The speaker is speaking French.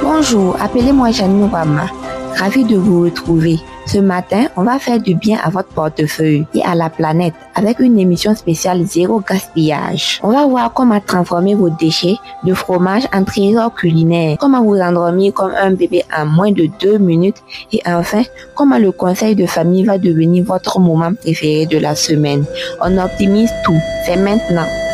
Bonjour, appelez-moi Janine Ouama. Ravi de vous retrouver. Ce matin, on va faire du bien à votre portefeuille et à la planète avec une émission spéciale Zéro gaspillage. On va voir comment transformer vos déchets de fromage en trésor culinaire, comment vous endormir comme un bébé en moins de 2 minutes et enfin, comment le conseil de famille va devenir votre moment préféré de la semaine. On optimise tout. C'est maintenant.